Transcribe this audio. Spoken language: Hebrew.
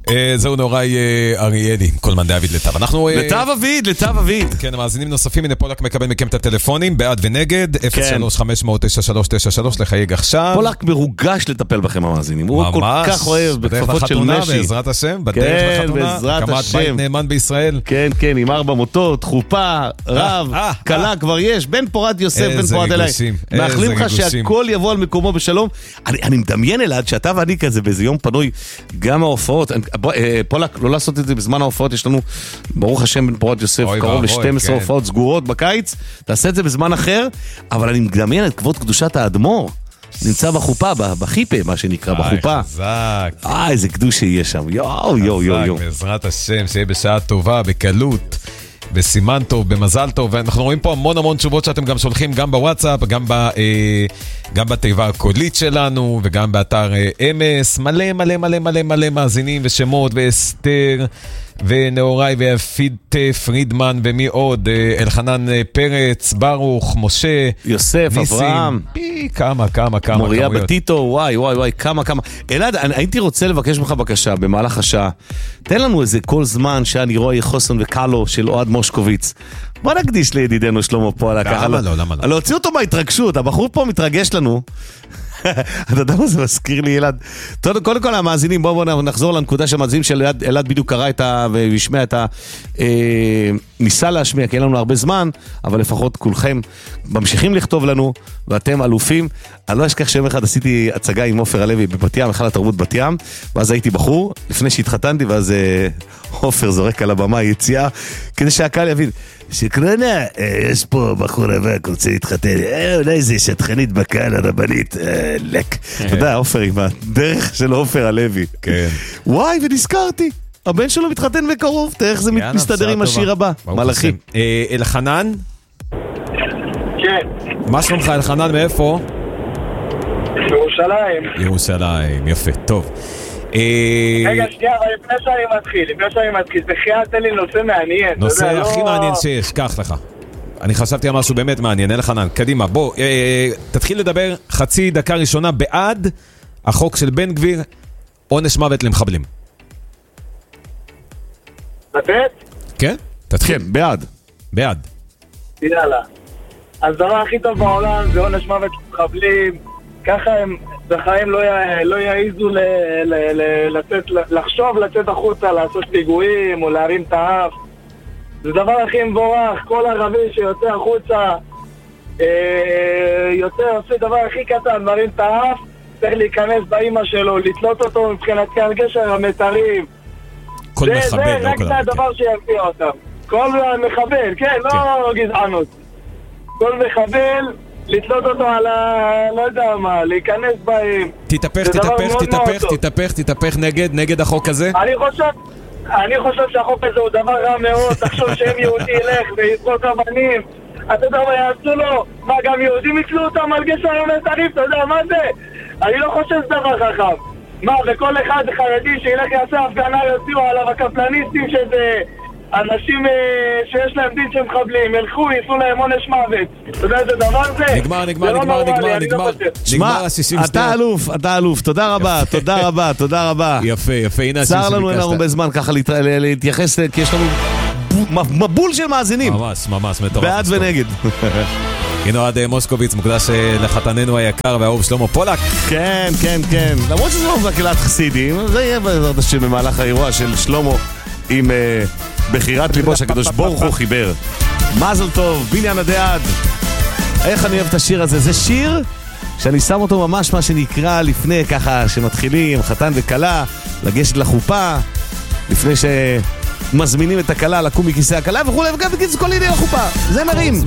זהו נוראי אריאלי, קולמן דוד לטב. אנחנו... לטב אביד. כן, המאזינים נוספים, הנה פולק מקבל מכם את הטלפונים, בעד ונגד, 03-500-9393 לחייג עכשיו. פולק מרוגש לטפל בכם המאזינים, הוא כל כך אוהב בכפפות של משי. בעזרת השם, בדרך לחתונה, הקמת בית נאמן בישראל. כן, כן, עם 4 מוטות, חופה, רב, קלה כבר יש, בן פורת יוסף, בן פורת אליי. מאחלים לך שהכל יבוא על מקומו בשלום. אני מדמיין אלעד שאתה ואני כזה באיזה יום פנוי, גם ההופעות, פולק, לא לעשות את זה בזמן ההופעות, יש לנו, ברוך השם בן פורת יוסף, קרוב ל-12 הופעות סגורות בקיץ, תעשה את זה בזמן אחר, אבל אני מדמיין את כבוד קדושת האדמו"ר, נמצא בחופה, בחיפה, מה שנקרא, בחופה. חזק. איזה קדוש שיהיה שם, יו. בעזרת השם, שיהיה בשעה טובה, בקלות, בסימן טוב, במזל טוב, ואנחנו רואים פה המון תשובות שאתם גם שולחים, גם בוואטסאפ, גם בתיבה הקולית שלנו, וגם באתר אמס, מלא מאזינים ושמות, ואסתר, ונאורי, ויפית פרידמן, ומי עוד, אלחנן פרץ, ברוך, משה, יוסף, ניסים, אברהם, כמה מוריה בטיטו, וואי, כמה. אלעד, הייתי רוצה לבקש ממך בקשה במהלך השעה, תן לנו איזה כל זמן שאני רואה חוסן וקלו של אוהד מושקוביץ, בוא נקדיש לידידנו שלמה פולק. למה לא? להוציא אותו מההתרגשות, הבחור פה מתרגש לנו. אתה יודע מה זה מזכיר לי, אלעד? קודם כל המאזינים, בואו נחזור לנקודה של המאזינים של אלעד בדיוק קרא והשמיע את ניסה להשמיע, כי אין לנו הרבה זמן, אבל לפחות כולכם ממשיכים לכתוב לנו, ואתם אלופים. אני לא אשכח שיום אחד עשיתי הצגה עם עופר הלוי בבת ים, היכל התרבות בת ים, ואז הייתי בחור, לפני שהתחתנתי, ואז עופר זורק על הבמה יציאה, כדי שהקהל יבין, שקרנה, יש פה בחור רווק, רוצה להתחתן, אולי זה שטחנית בקהל הרבנית, לק. אתה יודע, עופר עם הדרך של עופר הלוי. כן. וואי, ונזכרתי. הבן שלו מתחתן בקרוב, תראה איך זה מסתדר עם השיר הבא. מלאכים. אלחנן? כן. מה שלומך אלחנן, מאיפה? ירושלים, יפה, טוב. רגע, שנייה, אבל לפני שאני מתחיל, בחייה, תן לי נושא מעניין. נושא הכי מעניין שיש, קח לך. אני חשבתי על משהו באמת מעניין, אלחנן, קדימה, בוא, תתחיל לדבר חצי דקה ראשונה בעד החוק של בן גביר, עונש מוות למחבלים. לתת? כן, תתחיל. כן, בעד. יאללה. אז דבר הכי טוב בעולם זה עונש מוות למחבלים, ככה הם בחיים לא יעיזו לחשוב לצאת החוצה, לעשות פיגועים או להרים את האף. זה דבר הכי מבורך, כל ערבי שיוצא החוצה, עושה דבר הכי קטן, מרים את האף, צריך להיכנס באמא שלו, לתלות אותו מבחינת גשר המתרים. כל מחבל, זה רק הדבר שירתיע אותם. כל מחבל, כן, לא גזענות. כל מחבל, לתלות אותו על לא יודע מה, להיכנס בהם. תתהפך נגד החוק הזה. אני חושב שהחוק הזה הוא דבר רע מאוד. תחשוב שהם יהודי ילך ויזרוק אבנים, אתה יודע מה יעשו לו? מה, גם יהודים יתלו אותם על גשר המתרים? אתה יודע מה זה? אני לא חושב שזה דבר חכם. מה, וכל אחד חרדי שילך יעשה הפגנה, יוציאו עליו הקפלניסטים שזה אנשים שיש להם דין שהם מחבלים, ילכו, ייסו להם עונש מוות. אתה יודע איזה דבר זה? נגמר. שמע, אתה אלוף, תודה רבה. יפה, הנה השם צר לנו, אין לנו בזמן ככה להתייחס, כי יש לנו מבול של מאזינים. ממש, מטורף. בעד ונגד. הנה אוהד מושקוביץ, מוקדש לחתננו היקר והאהוב שלמה פולק. כן. למרות שזה לא מקהלת חסידים, זה יהיה בעזרת השם במהלך האירוע של שלמה עם בחירת ליבו שהקדוש ברוך הוא חיבר. מזל טוב, בניין הדעד. איך אני אוהב את השיר הזה? זה שיר שאני שם אותו ממש מה שנקרא לפני ככה שמתחילים חתן וקלה לגשת לחופה, לפני שמזמינים את הקלה לקום מכיסא הקלה וכו', וגם בקיצור כל עניין לחופה. זה נרים.